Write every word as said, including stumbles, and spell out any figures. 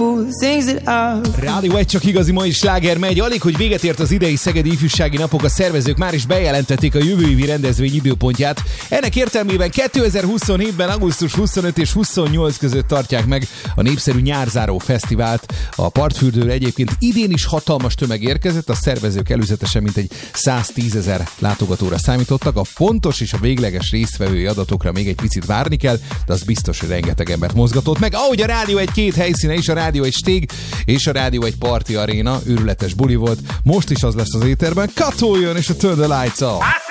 beautiful things that I've... Rádió egy csak igazi mai sláger megy. Alig, hogy véget ért az idei Szegedi Ifjúsági Napok, a szervezők már is bejelentették a jövő évi rendezvény időpontját. Ennek értelmében kétezer-huszonhétben augusztus huszonöt és huszonnyolc között tartják meg a népszerű nyárzáró fesztivált. A partfürdőre egyébként idén is hatalmas tömeg érkezett, a szervezők előzetesen mintegy száztízezer látogatóra számítottak. A pontos és a végleges résztvevői adatokra még egy picit várni kell, de az biztos, hogy rengeteg embert mozgatott meg. Ahogy a Rádió egy két helyszíne is, a Rádió egy stég és a Rádió egy parti aréna, őrületes buli volt. Most is az lesz az éterben. Kató jön és a Turn the Lights Off.